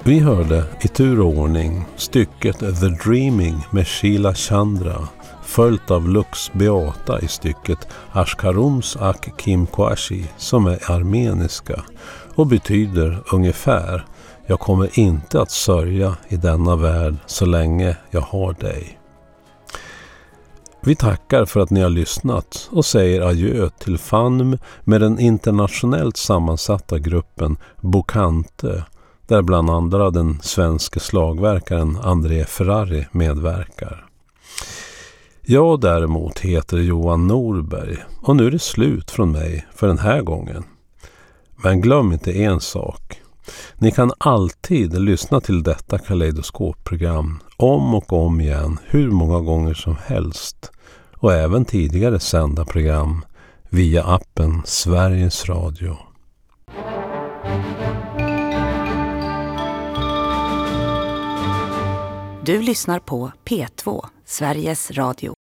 Vi hörde i tur och ordning stycket The Dreaming med Sheila Chandra, följt av Lux Beata i stycket Ashkarums Ak Kim Kwashi, som är armeniska och betyder ungefär: jag kommer inte att sörja i denna värld så länge jag har dig. Vi tackar för att ni har lyssnat och säger adjö till FANM med den internationellt sammansatta gruppen Bocante, där bland andra den svenska slagverkaren André Ferrari medverkar. Jag däremot heter Johan Norberg och nu är det slut från mig för den här gången. Men glöm inte en sak. Ni kan alltid lyssna till detta kaleidoskopprogram om och om igen hur många gånger som helst, och även tidigare sända program via appen Sveriges Radio. Du lyssnar på P2, Sveriges Radio.